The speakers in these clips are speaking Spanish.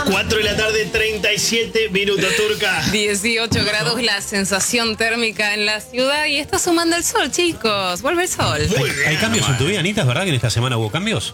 4 de la tarde, 37 minutos, Turca. 18 grados la sensación térmica en la ciudad y está sumando el sol, chicos. Vuelve el sol. ¿Hay cambios en tu vida, Anita? ¿Es verdad que en esta semana hubo cambios?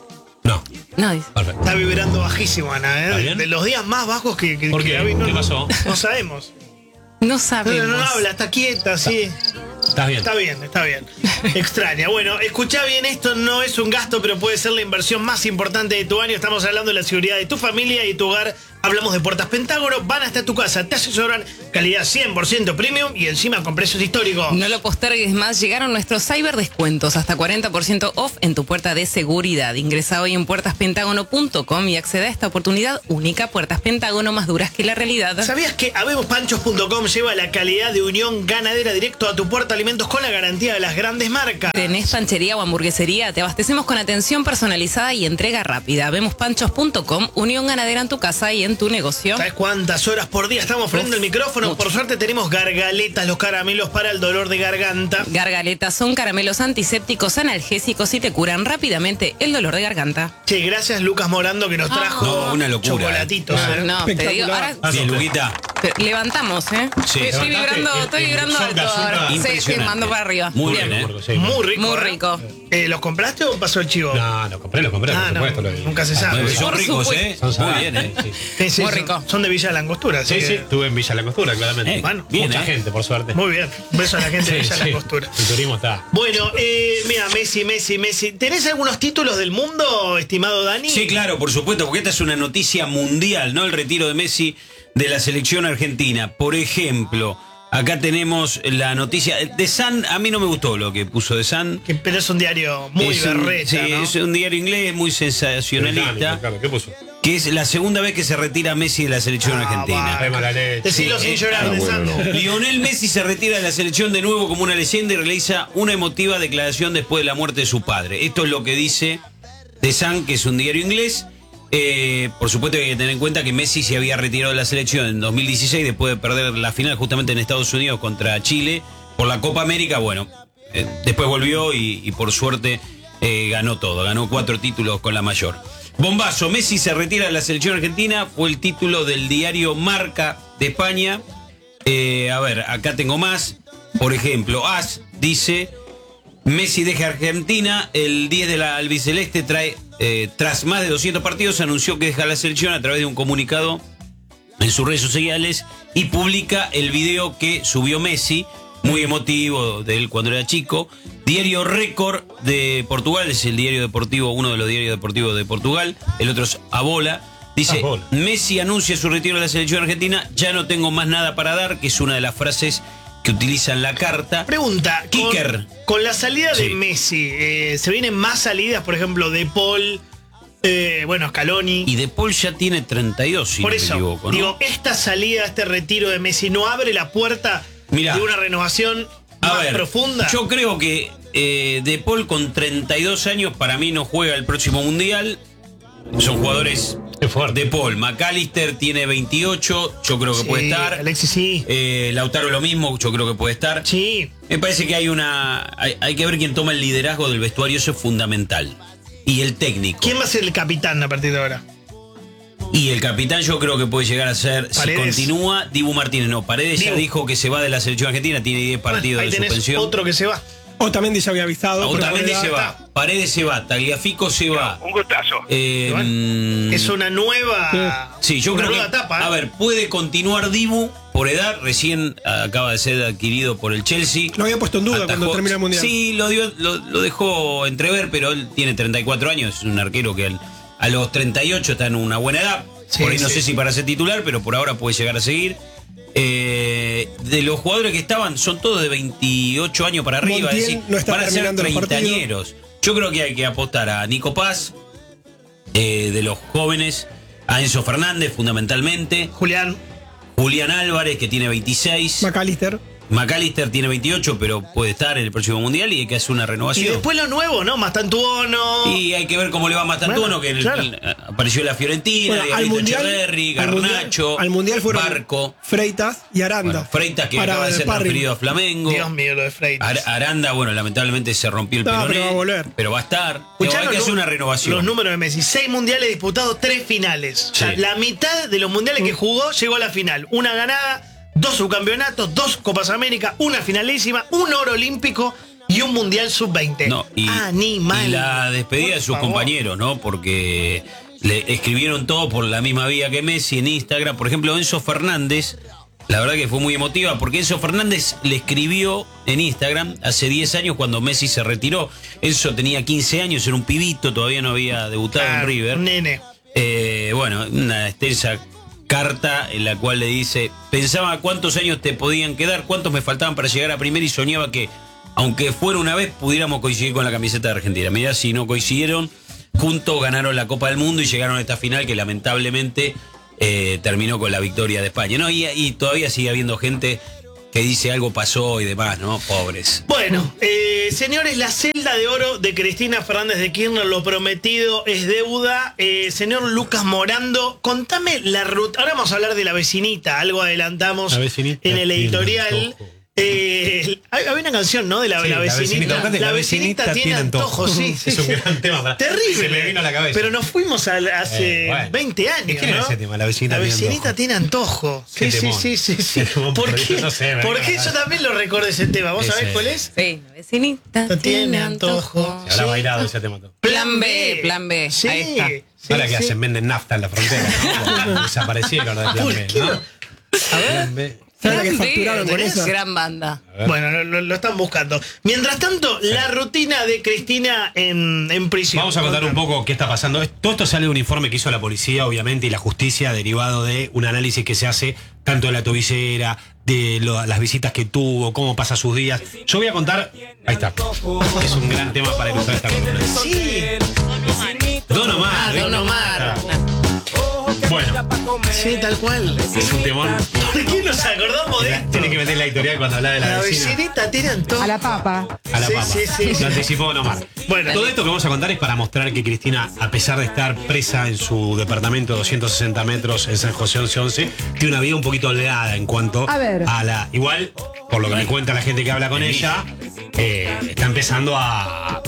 No. No, dice. Perfecto. Está vibrando bajísimo, Ana. ¿Está bien? De los días más bajos que ¿Por qué? no, ¿Qué pasó? No sabemos. No sabemos. No habla, está quieta, sí. ¿Estás bien? Está bien. Extraña. Bueno, escuchá bien, esto no es un gasto, pero puede ser la inversión más importante de tu año. Estamos hablando de la seguridad de tu familia y tu hogar. Hablamos de Puertas Pentágono, van hasta tu casa, te asesoran, calidad 100% premium y encima con precios históricos. No lo postergues más, llegaron nuestros cyberdescuentos, hasta 40% off en tu puerta de seguridad. Ingresa hoy en puertaspentagono.com y accede a esta oportunidad única. Puertas Pentágono, más duras que la realidad. ¿Sabías que habemospanchos.com lleva la calidad de Unión Ganadera directo a tu puerta, alimentos con la garantía de las grandes marcas? ¿Tenés panchería o hamburguesería? Te abastecemos con atención personalizada y entrega rápida. Habemospanchos.com, Unión Ganadera en tu casa y en tu negocio. ¿Sabes cuántas horas por día estamos frente al micrófono? Mucho. Por suerte tenemos Gargaletas, los caramelos para el dolor de garganta. Gargaletas son caramelos antisépticos, analgésicos y te curan rápidamente el dolor de garganta. Che, gracias Lucas Morando que nos trajo No, una locura. chocolatitos. No, te digo, ahora Bien, Luquita. levantamos, ¿eh? Sí. Estoy vibrando alto ahora. Sí, Impresionante. mando para arriba. Muy bien, ¿eh? Sí, Muy rico. Muy ¿eh? rico. ¿Los compraste o pasó el chivo? No, lo compré, por no, supuesto. nunca se sabe. Son Por ricos, supuesto. ¿eh? Son Muy salados. bien, ¿eh? Sí, sí, Muy son- rico. Son de Villa de la Angostura. Sí, así sí, que- estuve en Villa La Costura, claramente. Bueno, bien, Mucha ¿eh? gente, por suerte. Muy bien. Un beso a la gente de Villa de la Angostura. El turismo está. Bueno, mira, Messi. ¿Tenés algunos títulos del mundo, estimado Dani? Sí, claro, por supuesto, porque esta es una noticia mundial, ¿no? El retiro de Messi de la selección argentina. Por ejemplo, acá tenemos la noticia de Sun. A mí no me gustó lo que puso de Sun. Pero es un diario muy berreta, sí, ¿no? es un diario inglés muy sensacionalista, Claro, ¿qué puso? que es la segunda vez que se retira Messi de la selección argentina. va. Ay, mala leche. Decilo sin llorar, de Sandro. Lionel Messi se retira de la selección de nuevo como una leyenda y realiza una emotiva declaración después de la muerte de su padre. Esto es lo que dice The Sun, que es un diario inglés. Por supuesto que hay que tener en cuenta que Messi se había retirado de la selección en 2016 después de perder la final justamente en Estados Unidos contra Chile por la Copa América. Bueno, después volvió y por suerte ganó todo, ganó 4 títulos con la mayor. Bombazo, Messi se retira de la selección argentina, fue el título del diario Marca de España. A ver, acá tengo más. Por ejemplo, AS dice: Messi deja Argentina, el 10 de la albiceleste tras más de 200 partidos anunció que deja la selección a través de un comunicado en sus redes sociales y publica el video que subió Messi, muy emotivo de él cuando era chico. Diario Récord de Portugal, es el diario deportivo, uno de los diarios deportivos de Portugal, el otro es A Bola. Dice: A Bola. Messi anuncia su retiro de la selección argentina, ya no tengo más nada para dar, que es una de las frases que utilizan la carta. Pregunta, Kicker. con la salida de Sí. Messi, ¿se vienen más salidas? Por ejemplo, de Paul, Scaloni. Y De Paul ya tiene 32, si Por no eso, me equivoco, ¿no? digo, esta salida, este retiro de Messi, ¿no abre la puerta Mirá. de una renovación A más ver, profunda? yo creo que De Paul con 32 años para mí no juega el próximo Mundial. Son jugadores Qué fuerte. de Paul. McAllister tiene 28, yo creo que Sí, puede estar. Alexis, sí. Lautaro lo mismo, yo creo que puede estar. Sí. Me parece que hay que ver quién toma el liderazgo del vestuario, eso es fundamental. Y el técnico. ¿Quién va a ser el capitán a partir de ahora? Y el capitán yo creo que puede llegar a ser, Paredes. si continúa, Dibu Martínez. No, Paredes ya Dibu. dijo que se va de la selección argentina, tiene 10 partidos Bueno, ahí de tenés suspensión. otro que se va. Otamendi ya había avisado. pero Otamendi ahora se está. va, Paredes se va, Tagliafico se va. Un gustazo. Es una nueva. Sí, yo una creo que, nueva etapa. ¿eh? a ver, puede continuar Dibu por edad, recién acaba de ser adquirido por el Chelsea. Lo había puesto en duda cuando termina el Mundial. Sí, lo dejó entrever, pero él tiene 34 años, es un arquero que a los 38 está en una buena edad. Sí, por ahí no sí. sé si para ser titular, pero por ahora puede llegar a seguir. De los jugadores que estaban, son todos de 28 años para arriba, Montiel es decir, no está van a ser terminando los partidos. treintañeros. Yo creo que hay que apostar a Nico Paz, de los jóvenes, a Enzo Fernández fundamentalmente, Julián. Julián Álvarez que tiene 26, McAllister. McAllister tiene 28, pero puede estar en el próximo mundial y hay que hacer una renovación. Y después lo nuevo, ¿no? Mastantuono. Y hay que ver cómo le va a Mastantuono, que apareció la Fiorentina, Bueno, al mundial, Echeverri, Garnacho, al mundial fueron Barco. Freitas y Aranda. Bueno, Freitas, que para acaba de ser Sparring. transferido a Flamengo. Dios mío, lo de Freitas. Aranda, bueno, lamentablemente se rompió el peroné. Pero va a volver. Pero va a estar. Escuchá Hay que hacer una renovación. Los números de Messi: 6 mundiales disputados, 3 finales. O sea, Sí. la mitad de los mundiales que jugó llegó a la final. Una ganada, 2 subcampeonatos, 2 Copas América, una finalísima, un oro olímpico y un mundial sub-20. No, Animal. y la despedida Por de sus favor. compañeros, ¿no? Porque le escribieron todo por la misma vía que Messi en Instagram. Por ejemplo, Enzo Fernández, la verdad que fue muy emotiva, porque Enzo Fernández le escribió en Instagram hace 10 años cuando Messi se retiró. Enzo tenía 15 años, era un pibito, todavía no había debutado en River. Un nene. Bueno, una extensa carta en la cual le dice: pensaba cuántos años te podían quedar, cuántos me faltaban para llegar a primera y soñaba que, aunque fuera una vez, pudiéramos coincidir con la camiseta de Argentina. Mirá, si no coincidieron, juntos ganaron la Copa del Mundo y llegaron a esta final que lamentablemente terminó con la victoria de España, ¿no? Y todavía sigue habiendo gente que dice algo pasó y demás, ¿no? Pobres. Bueno, señores, la celda de oro de Cristina Fernández de Kirchner, lo prometido es deuda. Señor Lucas Morando, contame la ruta. Ahora vamos a hablar de La Vecinita, algo adelantamos La Vecinita en el tiene editorial. antojo. Hay una canción, ¿no? De la, Sí, la vecinita. tocate, La vecinita tiene antojo, sí. Es un gran tema para- Terrible. se me vino a la cabeza. Pero nos fuimos hace Bueno. 20 años. ¿De quién era ¿no? ese tema? La vecinita La tiene vecinita antojo. tiene antojo. Qué Sí, temón. sí, sí, sí. Qué temón, ¿Por porque qué? no sé, me Porque venga. yo también lo recuerdo ese tema. ¿Vos Ese. sabés cuál es? Sí, la vecinita Tiene antojo. Se habrá bailado ese tema todo. Plan B, plan B. Sí. Ahí está. Sí, Ahora que sí. hacen, venden nafta en la frontera, ¿no? Desaparecieron de Plan ¿Por B, qué ¿no? no? A ver. Plan B. ¿Sabes la que Plan B, facturaron con tenés eso? gran banda. Bueno, lo están buscando. Mientras tanto, la rutina de Cristina en prisión. Vamos a contar un poco qué está pasando. Todo esto sale de un informe que hizo la policía, obviamente, y la justicia, derivado de un análisis que se hace tanto de la tobillera, de las visitas que tuvo, cómo pasa sus días. Yo voy a contar. Ahí está. Es un gran tema para ilustrar esta columna. Sí. Don Omar. Don Omar. Bueno, Sí, tal cual. es un temón. ¿Por qué nos acordamos de esto? Tiene que meter la editorial cuando habla de la La vecina. vecinita tiene antojo. A la papa. A la Sí, papa. sí, sí, sí. Lo anticipó Don Omar. Bueno. Todo esto que vamos a contar es para mostrar que Cristina, a pesar de estar presa en su departamento de 260 metros en San José 1111, tiene una vida un poquito holgada en cuanto A ver. la... Igual, por lo que me cuenta la gente que habla con ella, está empezando a...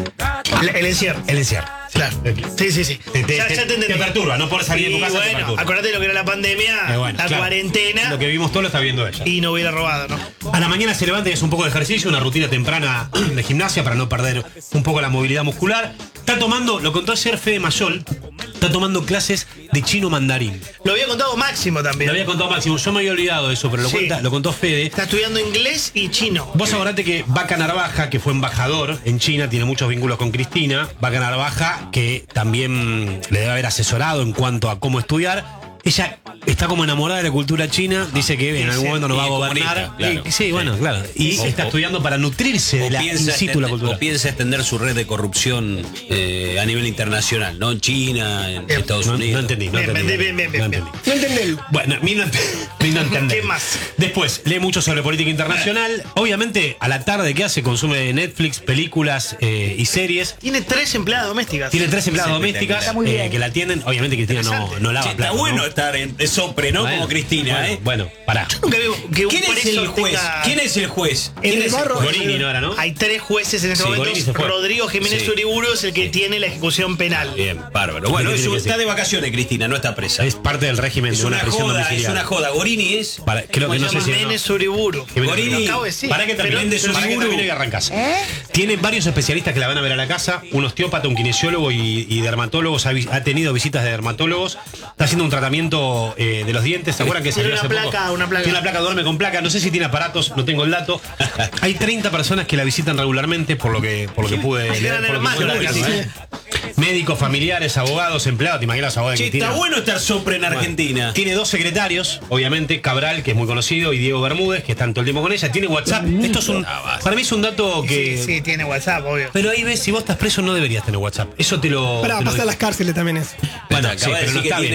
El encierro. El encierro. Claro. Sí, sí, sí. Ya te entendí. te perturba, no por salir de tu Y casa te bueno, perturba. acordate de lo que era la pandemia, Bueno, la claro. cuarentena, Lo que vimos todo lo está viendo ella. y no hubiera robado, ¿no? A la mañana se levanta y hace un poco de ejercicio, una rutina temprana de gimnasia para no perder un poco la movilidad muscular. Está tomando, lo contó ayer Fede Mayol, está tomando clases de chino mandarín. Lo había contado Máximo también. Lo había contado Máximo, yo me había olvidado de eso, pero Sí. lo contó Fede. Está estudiando inglés y chino. Vos acordate que Vaca Narvaja, que fue embajador en China, tiene muchos vínculos con Cristina. Vaca Narvaja, que también le debe haber asesorado en cuanto a cómo estudiar. Ella está como enamorada de la cultura china, dice que en algún momento nos va a Y gobernar. comunista, claro. Sí, bueno, claro. Y está estudiando para nutrirse de la in situ la cultura. O piensa extender su red de corrupción a nivel internacional, ¿no? En China, en Bien. Estados No Unidos. entendí, no Bien, entendí. bien, bien, No bien, entendí. No entendí. Bueno, ni no entendí. ¿Qué más? Después, lee mucho sobre política internacional. Obviamente, a la tarde, ¿qué hace? Consume Netflix, películas y series. Tiene 3 empleadas domésticas. Tiene 3 empleadas Es domésticas Está muy bien. que la atienden. Obviamente, Cristina no lava Che, platos, está bueno ¿no? estar en sopre, ¿no? Bueno, Como Cristina, bueno, ¿eh? Bueno, pará. Nunca veo que un ¿Quién es preso el juez? tenga- ¿Quién es el juez? En ¿Quién el es barro- Gorini no era, ¿no? Hay 3 jueces en este Sí, momento. Gorini se fue. Rodrigo Jiménez Sí. Uriburu es el que tiene la ejecución penal. Bien, bárbaro. Bueno, ¿Qué tiene que está decir? de vacaciones, Cristina, no está presa. Es parte del régimen Es de una una prisión joda, es domiciliaria. una joda. Gorini es. Creo que ¿Cómo no se sé llama? si no. Jiménez Uriburu. Gorini. Lo acabo de decir. Para que Pero- termine de pero- para que termine y arrancas. Tiene varios especialistas que la van a ver a la casa, un osteópata, un kinesiólogo y dermatólogos, ha tenido visitas de dermatólogos, está haciendo un tratamiento de los dientes, ¿se acuerdan que Tiene salió hace una poco? placa, una placa. Tiene una placa, duerme con placa, no sé si tiene aparatos, no tengo el dato. Hay 30 personas que la visitan regularmente por lo que pude Ay, leer, gran por lo que hermano, pude la leer, visita. ¿eh? Médicos, familiares, abogados, empleados, te imaginas los abogados de Che, Cristina. está bueno estar sopre en Argentina. Tiene 2 secretarios, obviamente, Cabral, que es muy conocido, y Diego Bermúdez, que están todo el tiempo con ella. Tiene WhatsApp. Esto es para mí es un dato que... Sí, tiene WhatsApp, obvio. Pero ahí ves, si vos estás preso no deberías tener WhatsApp. Eso te lo... Para te lo pasar dejo. las cárceles también es. Bueno, Acaba sí, de pero no decir está que bien. tiene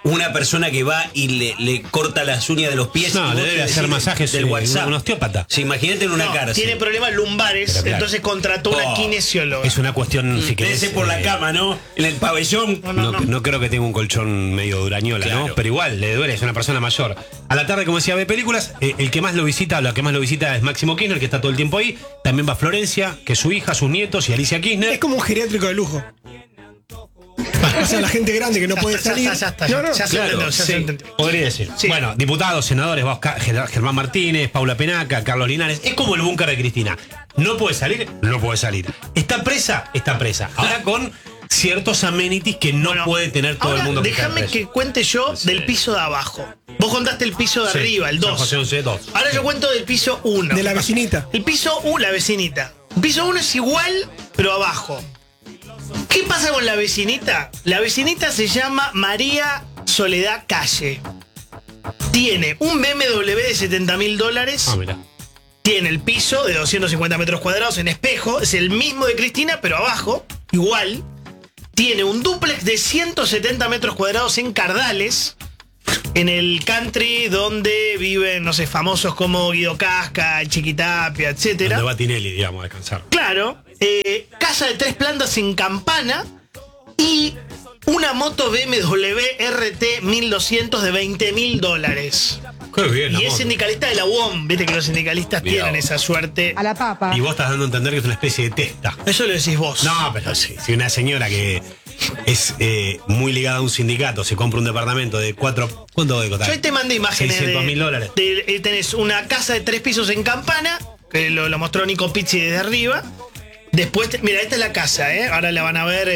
una persona que va y le corta las uñas de los pies. No, y le vos debe te hacer decís masajes del WhatsApp. un osteópata. Sí, imagínate en una No, cárcel. tiene problemas lumbares, Pero claro. entonces contrató una Oh, kinesióloga. Es una cuestión, si Debe querés, ser por la cama, ¿no? En el pabellón. No creo que tenga un colchón medio durañola, Claro. ¿no? Pero igual, le duele, es una persona mayor. A la tarde, como decía, ve películas. El que más lo visita, o la que más lo visita es Máximo Kirchner, que está todo el tiempo ahí. También va Florencia, que es su hija, sus nietos y Alicia Es Kirchner. como un geriátrico de lujo. O sea, la gente grande que no puede salir. Ya está. No, no. Ya se Claro, entendió, ya sí, se entendió. podría decir. Sí. Bueno, diputados, senadores, va Oscar- Germán Martínez, Paula Penaca, Carlos Linares. Es como el búnker de Cristina. ¿No puede salir? No puede salir. ¿Está presa? Está presa. Ahora con ciertos amenities que no Bueno, puede tener todo ahora el mundo. déjame que cuente yo del piso de abajo. Vos contaste el piso de arriba, el 2. José 11, 2. Ahora yo cuento del piso 1. De la vecinita. El piso 1, la vecinita. El piso 1 es igual, pero abajo. ¿Qué pasa con la vecinita? La vecinita se llama María Soledad Calle. Tiene un BMW de $70.000. Ah, mira. Tiene el piso de 250 metros cuadrados en espejo. Es el mismo de Cristina, pero abajo. Igual. Tiene un dúplex de 170 metros cuadrados en Cardales. En el country donde viven, no sé, famosos como Guido Casca, Chiquitapia, etcétera. Donde va Tinelli, digamos, a descansar. Claro, casa de 3 plantas en Campana y una moto BMW RT 1200 de $20.000. Qué bien, Y amor. es sindicalista de la UOM, viste que los sindicalistas Mirá tienen vos. esa suerte. A la papa. Y vos estás dando a entender que es una especie de testa. Eso lo decís vos. No, pero sí, si una señora que es muy ligada a un sindicato se compra un departamento de 4... ¿Cuánto debe costar? Yo ahí te mandé imágenes $600.000. tenés una casa de 3 pisos en Campana, que lo mostró Nico Pizzi desde arriba. Después, mira, esta es la casa, ahora la van a ver.